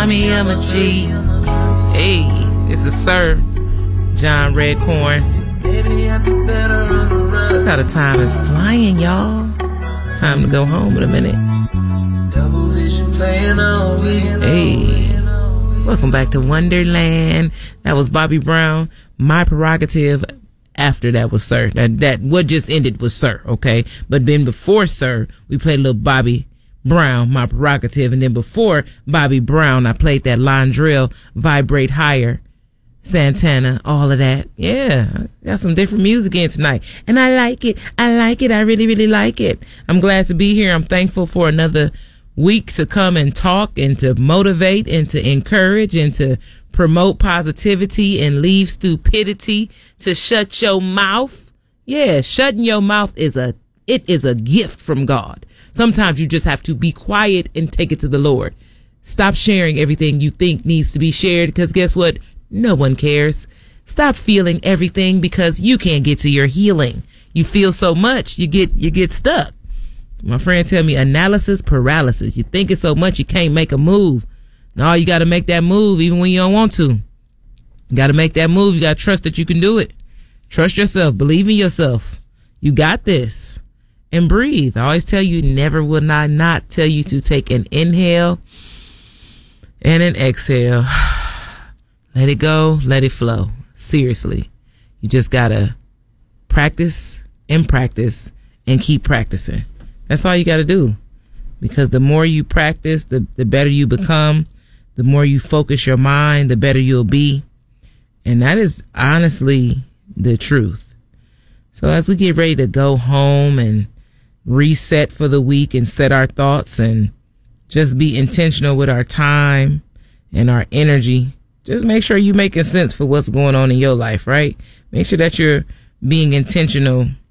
Mommy, I'm a G. Hey, this is Sir John Redcorn. Look how the time is flying, y'all. It's time to go home in a minute. Hey, welcome back to Wonderland. That was Bobby Brown, My Prerogative. After that was Sir. That what just ended was Sir, okay? But then before Sir, we played a little Bobby Brown, My Prerogative. And then before Bobby Brown, I played that Londrell, Vibrate Higher, Santana, all of that. Yeah, got some different music in tonight. And I like it. I really, really like it. I'm glad to be here. I'm thankful for another week to come and talk and to motivate and to encourage and to promote positivity and leave stupidity, to shut your mouth. Yeah, shutting your mouth is a gift from God. Sometimes you just have to be quiet and take it to the Lord. Stop sharing everything you think needs to be shared, because guess what? No one cares. Stop feeling everything because you can't get to your healing. You feel so much, you get stuck. My friend tell me analysis paralysis. You think it so much you can't make a move. No, you got to make that move even when you don't want to. You got to make that move. You got to trust that you can do it. Trust yourself. Believe in yourself. You got this. And breathe. I always tell you, never will I not tell you to take an inhale and an exhale. Let it go. Let it flow. Seriously. You just got to practice and keep practicing. That's all you got to do. Because the more you practice, the better you become. The more you focus your mind, the better you'll be. And that is honestly the truth. So as we get ready to go home and reset for the week and set our thoughts and just be intentional with our time and our energy, just make sure you're making sense for what's going on in your life, right? Make sure that you're being intentional